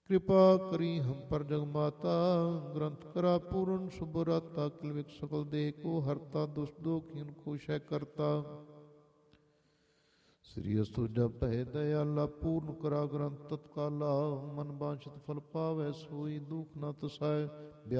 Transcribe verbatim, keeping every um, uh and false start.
कृपा करी हम पर जगमाता, ग्रंथ करा पूर्ण सुबराता, किलविक सकल देह को हरता, दुष्ट दोखीन को शय करता। श्री अस्तुजा पै दयाला, पूर्ण करा ग्रंथ तत्काला, मन वांछित फल पावै सोई, दुख न तसाय।